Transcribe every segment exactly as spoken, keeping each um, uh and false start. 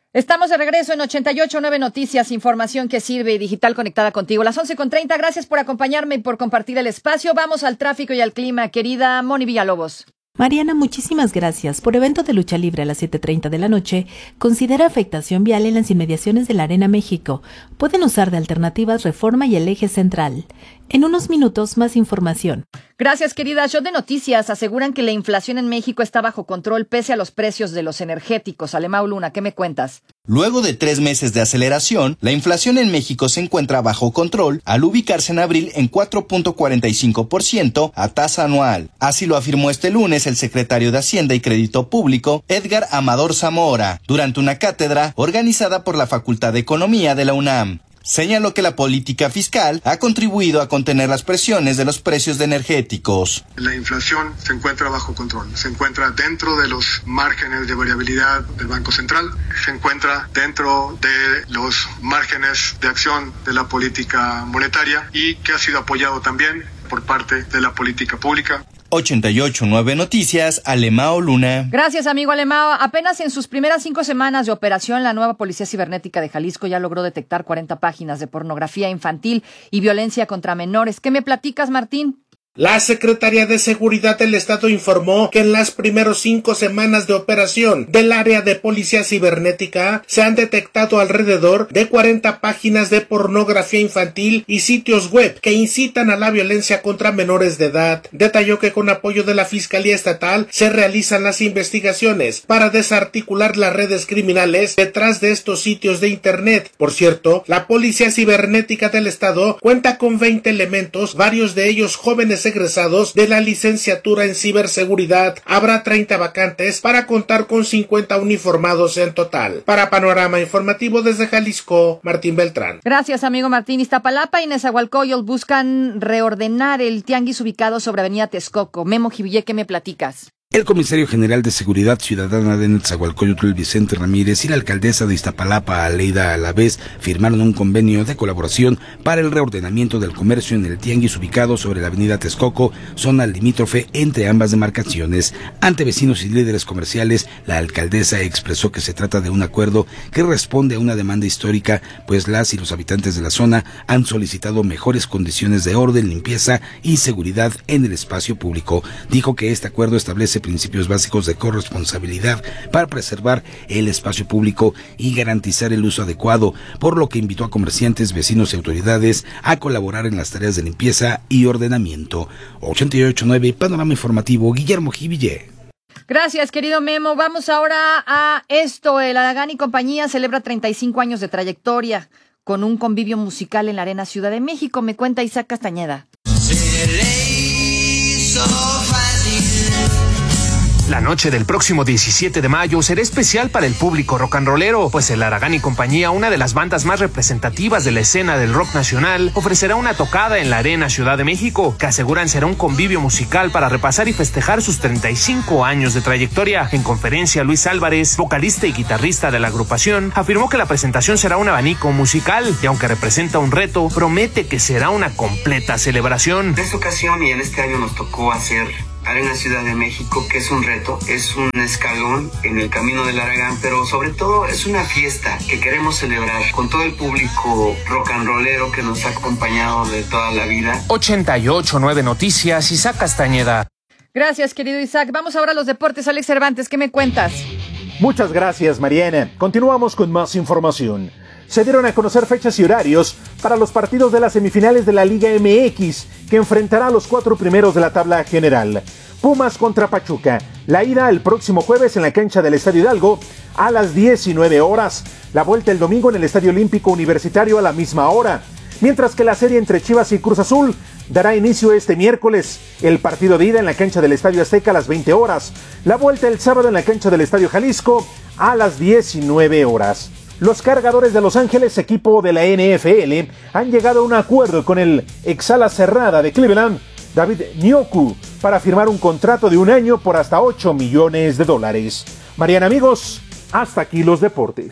Estamos de regreso en ochenta y ocho punto nueve Noticias, información que sirve y digital conectada contigo. Las once con treinta, gracias por acompañarme y por compartir el espacio. Vamos al tráfico y al clima, querida Moni Villalobos. Mariana, muchísimas gracias. Por evento de lucha libre a las siete treinta de la noche, considera afectación vial en las inmediaciones de la Arena México. Pueden usar de alternativas Reforma y el Eje Central. En unos minutos, más información. Gracias, querida. Shot de Noticias aseguran que la inflación en México está bajo control pese a los precios de los energéticos. Alemão Luna, ¿qué me cuentas? Luego de tres meses de aceleración, la inflación en México se encuentra bajo control al ubicarse en abril en cuatro punto cuarenta y cinco por ciento a tasa anual. Así lo afirmó este lunes el secretario de Hacienda y Crédito Público, Edgar Amador Zamora, durante una cátedra organizada por la Facultad de Economía de la UNAM. Señaló que la política fiscal ha contribuido a contener las presiones de los precios de energéticos. La inflación se encuentra bajo control, se encuentra dentro de los márgenes de variabilidad del Banco Central, se encuentra dentro de los márgenes de acción de la política monetaria y que ha sido apoyado también por parte de la política pública. ochenta y ocho punto nueve Noticias, Alemão Luna. Gracias, amigo Alemão. Apenas en sus primeras cinco semanas de operación, la nueva Policía Cibernética de Jalisco ya logró detectar cuarenta páginas de pornografía infantil y violencia contra menores. ¿Qué me platicas, Martín? La Secretaría de Seguridad del Estado informó que en las primeras cinco semanas de operación del área de Policía Cibernética se han detectado alrededor de cuarenta páginas de pornografía infantil y sitios web que incitan a la violencia contra menores de edad. Detalló que con apoyo de la Fiscalía Estatal se realizan las investigaciones para desarticular las redes criminales detrás de estos sitios de Internet. Por cierto, la Policía Cibernética del Estado cuenta con veinte elementos, varios de ellos jóvenes egresados de la licenciatura en ciberseguridad. Habrá treinta vacantes para contar con cincuenta uniformados en total. Para Panorama Informativo desde Jalisco, Martín Beltrán. Gracias, amigo Martín. Iztapalapa y Nezahualcóyotl buscan reordenar el tianguis ubicado sobre Avenida Texcoco. Memo Jivillé, ¿qué me platicas? El comisario general de Seguridad Ciudadana de Nezahualcóyotl, Vicente Ramírez, y la alcaldesa de Iztapalapa, Aleida Alavés, firmaron un convenio de colaboración para el reordenamiento del comercio en el tianguis ubicado sobre la avenida Texcoco, zona limítrofe entre ambas demarcaciones. Ante vecinos y líderes comerciales, la alcaldesa expresó que se trata de un acuerdo que responde a una demanda histórica, pues las y los habitantes de la zona han solicitado mejores condiciones de orden, limpieza y seguridad en el espacio público. Dijo que este acuerdo establece principios básicos de corresponsabilidad para preservar el espacio público y garantizar el uso adecuado, por lo que invitó a comerciantes, vecinos y autoridades a colaborar en las tareas de limpieza y ordenamiento. ochenta y ocho punto nueve Panorama Informativo, Guillermo Jivillé. Gracias, querido Memo. Vamos ahora a esto. El Aragán y compañía celebra treinta y cinco años de trayectoria con un convivio musical en la Arena Ciudad de México. Me cuenta Isaac Castañeda. La noche del próximo diecisiete de mayo será especial para el público rock and rollero, pues el Aragán y compañía, una de las bandas más representativas de la escena del rock nacional, ofrecerá una tocada en la Arena Ciudad de México, que aseguran será un convivio musical para repasar y festejar sus treinta y cinco años de trayectoria. En conferencia, Luis Álvarez, vocalista y guitarrista de la agrupación, afirmó que la presentación será un abanico musical y aunque representa un reto, promete que será una completa celebración. En esta ocasión y en este año nos tocó hacer Arena Ciudad de México, que es un reto, es un escalón en el camino del Aragán, pero sobre todo es una fiesta que queremos celebrar con todo el público rock and rollero que nos ha acompañado de toda la vida. ochenta y ocho punto nueve Noticias, Isaac Castañeda. Gracias, querido Isaac. Vamos ahora a los deportes. Alex Cervantes, ¿qué me cuentas? Muchas gracias, Mariana. Continuamos con más información. Se dieron a conocer fechas y horarios para los partidos de las semifinales de la Liga M X, que enfrentará a los cuatro primeros de la tabla general. Pumas contra Pachuca. La ida el próximo jueves en la cancha del Estadio Hidalgo a las diecinueve horas. La vuelta el domingo en el Estadio Olímpico Universitario a la misma hora. Mientras que la serie entre Chivas y Cruz Azul dará inicio este miércoles. El partido de ida en la cancha del Estadio Azteca a las veinte horas. La vuelta el sábado en la cancha del Estadio Jalisco a las diecinueve horas. Los Cargadores de Los Ángeles, equipo de la N F L, han llegado a un acuerdo con el exala cerrada de Cleveland, David Njoku, para firmar un contrato de un año por hasta ocho millones de dólares. Mariana, amigos, hasta aquí los deportes.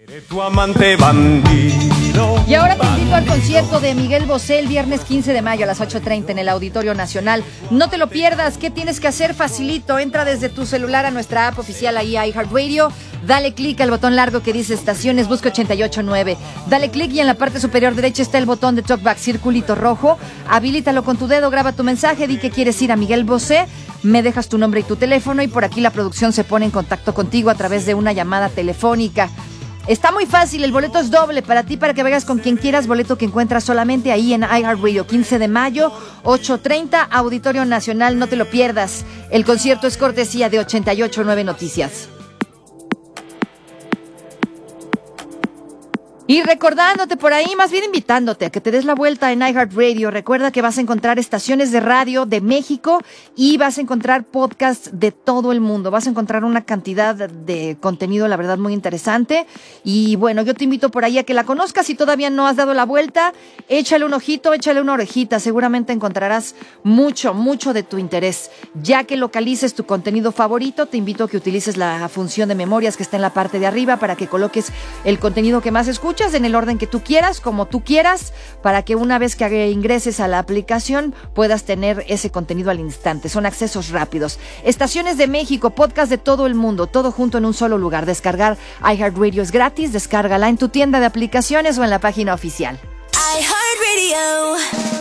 Tu amante bandido. Y ahora te invito al concierto de Miguel Bosé el viernes quince de mayo a las ocho treinta en el Auditorio Nacional. No te lo pierdas. ¿Qué tienes que hacer? Facilito. Entra desde tu celular a nuestra app oficial ahí a iHeartRadio. Dale clic al botón largo que dice estaciones, busca ochenta y ocho nueve. Dale clic y en la parte superior derecha está el botón de talkback, circulito rojo. Habilítalo con tu dedo, graba tu mensaje, di que quieres ir a Miguel Bosé. Me dejas tu nombre y tu teléfono y por aquí la producción se pone en contacto contigo a través de una llamada telefónica. Está muy fácil, el boleto es doble para ti, para que vayas con quien quieras, boleto que encuentras solamente ahí en iHeartRadio, quince de mayo, ocho treinta, Auditorio Nacional, no te lo pierdas. El concierto es cortesía de ochenta y ocho nueve Noticias. Y recordándote por ahí, más bien invitándote a que te des la vuelta en iHeartRadio. Recuerda que vas a encontrar estaciones de radio de México y vas a encontrar podcasts de todo el mundo. Vas a encontrar una cantidad de contenido, la verdad, muy interesante. Y bueno, yo te invito por ahí a que la conozcas. Si todavía no has dado la vuelta, échale un ojito, échale una orejita. Seguramente encontrarás mucho, mucho de tu interés. Ya que localices tu contenido favorito, te invito a que utilices la función de memorias que está en la parte de arriba para que coloques el contenido que más escuchas en el orden que tú quieras, como tú quieras, para que una vez que ingreses a la aplicación puedas tener ese contenido al instante. Son accesos rápidos. Estaciones de México, podcast de todo el mundo, todo junto en un solo lugar. Descargar iHeartRadio es gratis, descárgala en tu tienda de aplicaciones o en la página oficial. iHeartRadio.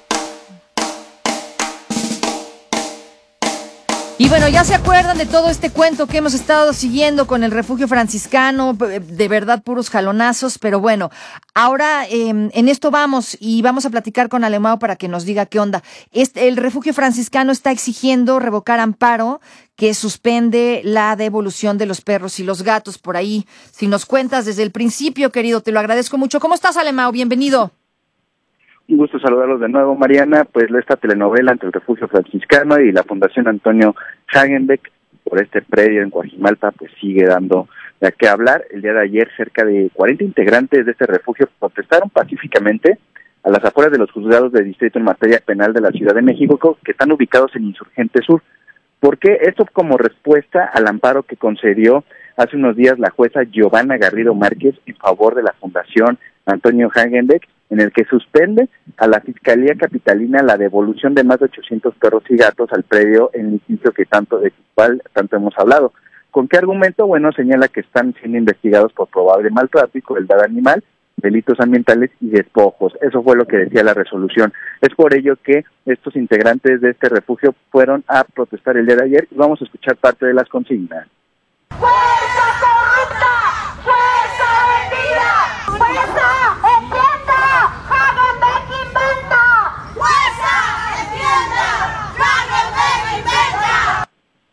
Y bueno, ya se acuerdan de todo este cuento que hemos estado siguiendo con el refugio franciscano, de verdad puros jalonazos, pero bueno, ahora eh, en esto vamos y vamos a platicar con Alemão para que nos diga qué onda. Este, el refugio franciscano está exigiendo revocar amparo que suspende la devolución de los perros y los gatos por ahí. Si nos cuentas desde el principio, querido, te lo agradezco mucho. ¿Cómo estás, Alemão? Bienvenido. Un gusto saludarlos de nuevo, Mariana. Pues esta telenovela entre el Refugio Franciscano y la Fundación Antonio Hagenbeck por este predio en Coajimalpa pues sigue dando de qué hablar. El día de ayer cerca de cuarenta integrantes de este refugio protestaron pacíficamente a las afueras de los juzgados de distrito en materia penal de la Ciudad de México que están ubicados en Insurgente Sur. ¿Por qué? Esto como respuesta al amparo que concedió hace unos días la jueza Giovanna Garrido Márquez en favor de la Fundación Antonio Hagenbeck, en el que suspende a la Fiscalía Capitalina la devolución de más de ochocientos perros y gatos al predio en litigio que tanto de cual tanto hemos hablado. ¿Con qué argumento? Bueno, señala que están siendo investigados por probable maltrato y crueldad animal, delitos ambientales y despojos. Eso fue lo que decía la resolución. Es por ello que estos integrantes de este refugio fueron a protestar el día de ayer y vamos a escuchar parte de las consignas. ¡Fuerza corrupta! ¡Fuerza vendida! ¡Fuerza entienda! ¡Hagenbeck inventa! ¡Fuerza entienda! ¡Hagenbeck inventa!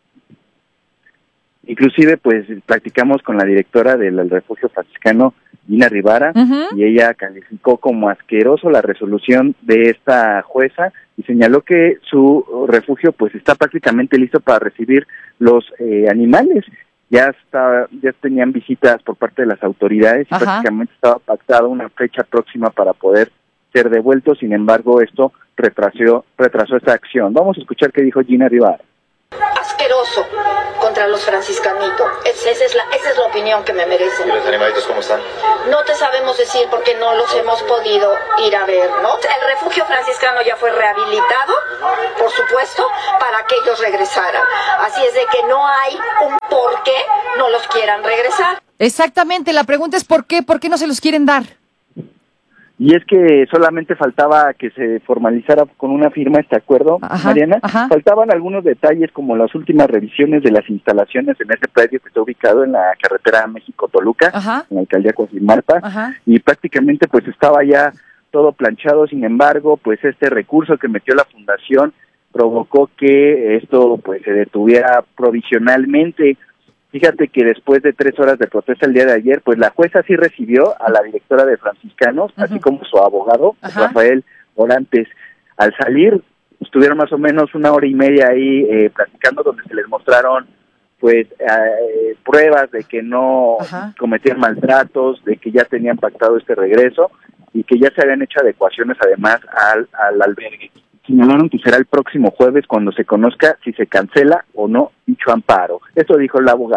Inclusive, pues, platicamos con la directora del refugio franciscano, Gina Rivara, uh-huh. y ella calificó como asqueroso la resolución de esta jueza y señaló que su refugio, pues, está prácticamente listo para recibir los eh, animales. Ya está, ya tenían visitas por parte de las autoridades y Ajá. prácticamente estaba pactada una fecha próxima para poder ser devueltos. Sin embargo, esto retrasó, retrasó esta acción. Vamos a escuchar qué dijo Gina Rivara. Asqueroso contra los franciscanitos. Es, esa, es la, esa es la opinión que me merecen. ¿Y los animalitos cómo están? No te sabemos decir porque no los hemos podido ir a ver, ¿no? El refugio franciscano ya fue rehabilitado, por supuesto, para que ellos regresaran. Así es de que no hay un por qué no los quieran regresar. Exactamente, la pregunta es ¿por qué? ¿Por qué no se los quieren dar? Y es que solamente faltaba que se formalizara con una firma este acuerdo, ajá, Mariana. Ajá. Faltaban algunos detalles como las últimas revisiones de las instalaciones en ese predio que está ubicado en la carretera México-Toluca, ajá. en la alcaldía Coajimalpa, y prácticamente pues estaba ya todo planchado. Sin embargo, pues este recurso que metió la fundación provocó que esto pues se detuviera provisionalmente. Fíjate que después de tres horas de protesta el día de ayer, pues la jueza sí recibió a la directora de Franciscanos, uh-huh. así como su abogado, uh-huh. Rafael Orantes. Al salir, estuvieron más o menos una hora y media ahí eh, platicando, donde se les mostraron pues eh, pruebas de que no uh-huh. cometían maltratos, de que ya tenían pactado este regreso y que ya se habían hecho adecuaciones además al, al albergue. Señalaron que será el próximo jueves cuando se conozca si se cancela o no dicho amparo. Esto dijo el abogado.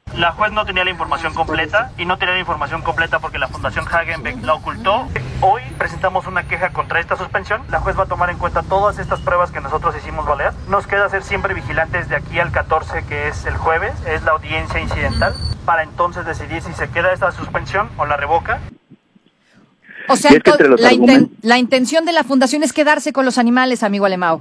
La juez no tenía la información completa y no tenía la información completa porque la Fundación Hagenbeck la ocultó. Hoy presentamos una queja contra esta suspensión. La juez va a tomar en cuenta todas estas pruebas que nosotros hicimos valer. Nos queda ser siempre vigilantes de aquí al catorce, que es el jueves, es la audiencia incidental, para entonces decidir si se queda esta suspensión o la revoca. O sea, es que la, inten la intención de la fundación es quedarse con los animales, amigo Alemão.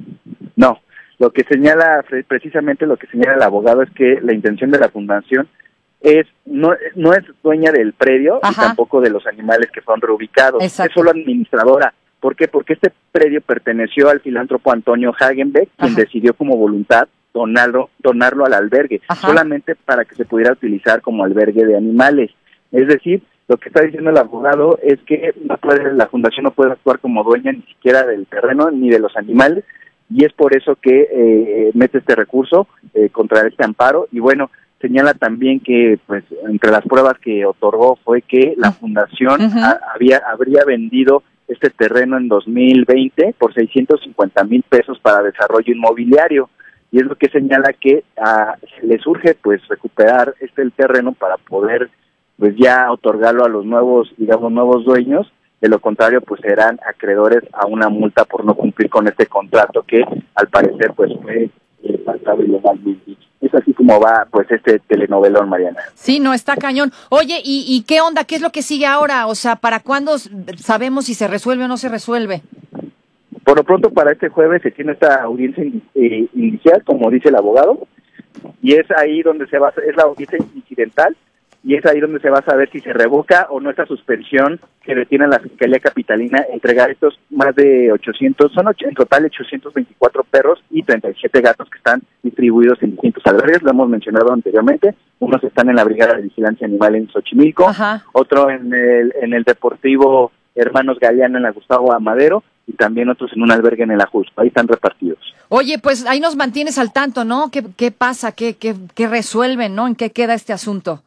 No, lo que señala, precisamente lo que señala el abogado es que la intención de la fundación es no, no es dueña del predio. Ajá. Y tampoco de los animales que fueron reubicados. Exacto. Es solo administradora. ¿Por qué? Porque este predio perteneció al filántropo Antonio Hagenbeck, quien Ajá. decidió como voluntad donarlo, donarlo al albergue, Ajá. solamente para que se pudiera utilizar como albergue de animales. Es decir, lo que está diciendo el abogado es que no puede, la fundación no puede actuar como dueña ni siquiera del terreno ni de los animales, y es por eso que eh, mete este recurso eh, contra este amparo. Y bueno, señala también que pues entre las pruebas que otorgó fue que la fundación uh-huh. a, había habría vendido este terreno en dos mil veinte por seiscientos cincuenta mil pesos para desarrollo inmobiliario, y es lo que señala que a, le surge pues recuperar este el terreno para poder pues ya otorgarlo a los nuevos, digamos, nuevos dueños. De lo contrario, pues serán acreedores a una multa por no cumplir con este contrato que, al parecer, pues fue eh, pactado ilegalmente. Es así como va, pues, este telenovelón, Mariana. Sí, no, está cañón. Oye, ¿y, ¿y qué onda? ¿Qué es lo que sigue ahora? O sea, ¿para cuándo sabemos si se resuelve o no se resuelve? Por lo pronto, para este jueves se tiene esta audiencia eh, inicial, como dice el abogado, y es ahí donde se va, es la audiencia incidental, y es ahí donde se va a saber si se revoca o no esta suspensión que detiene a la Fiscalía Capitalina entregar estos más de ochocientos, son ocho, en total ochocientos veinticuatro perros y treinta y siete gatos que están distribuidos en distintos albergues, lo hemos mencionado anteriormente. Unos están en la Brigada de Vigilancia Animal en Xochimilco, Ajá. otro en el, en el Deportivo Hermanos Galeano en la Gustavo Amadero, y también otros en un albergue en el Ajusco. Ahí están repartidos. Oye, pues ahí nos mantienes al tanto, ¿no? ¿Qué, qué pasa? ¿Qué, qué, qué resuelven, no? ¿En qué queda este asunto?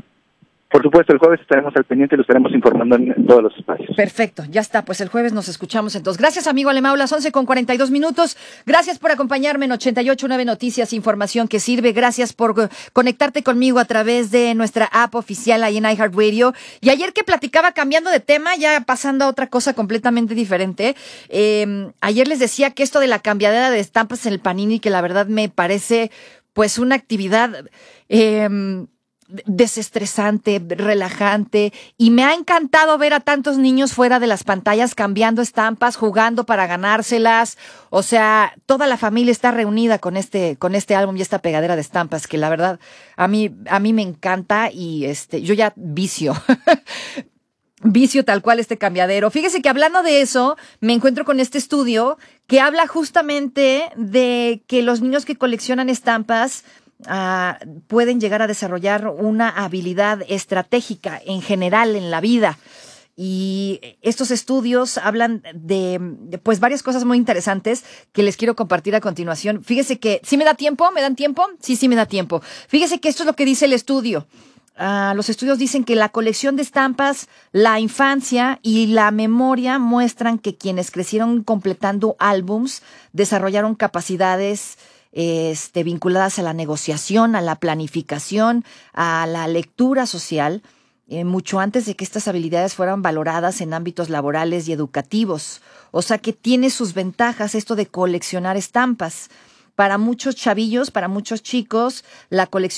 Por supuesto, el jueves estaremos al pendiente y lo estaremos informando en todos los espacios. Perfecto, ya está, pues el jueves nos escuchamos entonces. Gracias, amigo Alemão, las once con cuarenta y dos minutos. Gracias por acompañarme en ochenta y ocho punto nueve Noticias, información que sirve. Gracias por conectarte conmigo a través de nuestra app oficial ahí en iHeartRadio. Y ayer que platicaba, cambiando de tema, ya pasando a otra cosa completamente diferente, eh, ayer les decía que esto de la cambiadera de estampas en el Panini, que la verdad me parece pues una actividad Eh, desestresante, relajante, y me ha encantado ver a tantos niños fuera de las pantallas cambiando estampas, jugando para ganárselas. O sea, toda la familia está reunida con este con este álbum y esta pegadera de estampas que la verdad a mí a mí me encanta, y este yo ya vicio vicio tal cual este cambiadero. Fíjese que hablando de eso, me encuentro con este estudio que habla justamente de que los niños que coleccionan estampas Uh, pueden llegar a desarrollar una habilidad estratégica en general en la vida. Y estos estudios hablan de, de pues varias cosas muy interesantes que les quiero compartir a continuación. Fíjese que, ¿sí me da tiempo? ¿Me dan tiempo? Sí, sí me da tiempo. Fíjese que esto es lo que dice el estudio. Uh, los estudios dicen que la colección de estampas, la infancia y la memoria muestran que quienes crecieron completando álbums desarrollaron capacidades Este, vinculadas a la negociación, a la planificación, a la lectura social, eh, mucho antes de que estas habilidades fueran valoradas en ámbitos laborales y educativos. O sea que tiene sus ventajas esto de coleccionar estampas. Para muchos chavillos, para muchos chicos, la colección